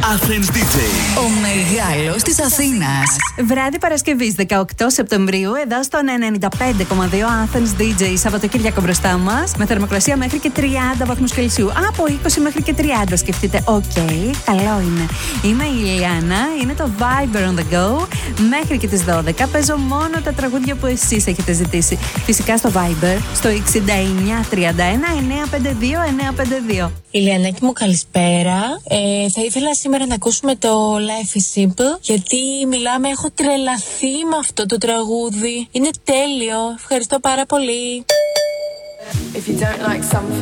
Athens DJ. Ο μεγάλος της Αθήνας. Βράδυ Παρασκευής 18 Σεπτεμβρίου, εδώ στο 95,2 Athens DJ. Σαββατοκύριακο μπροστά μας, με θερμοκρασία μέχρι και 30 βαθμούς Κελσίου. Από 20 μέχρι και 30, σκεφτείτε. Καλό είναι. Είμαι η Λιάννα, είναι το Viber on the go. Μέχρι και τις 12 παίζω μόνο τα τραγούδια που εσείς έχετε ζητήσει. Φυσικά στο Viber, στο 6931 952 952. Ηλιανάκη μου, καλησπέρα. Θα ήθελα σήμερα να ακούσουμε το Life is Simple, γιατί μιλάμε, έχω τρελαθεί με αυτό το τραγούδι. Είναι τέλειο. Ευχαριστώ πάρα πολύ. If you don't like something